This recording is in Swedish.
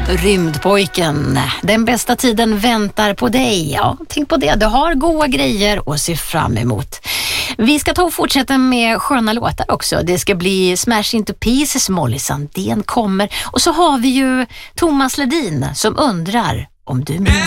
Rymdpojken, den bästa tiden väntar på dig. Ja, tänk på det. Du har goda grejer att se fram emot. Vi ska ta och fortsätta med sköna låtar också. Det ska bli Smash Into Pieces, Molly Sandén kommer. Och så har vi ju Thomas Ledin som undrar om du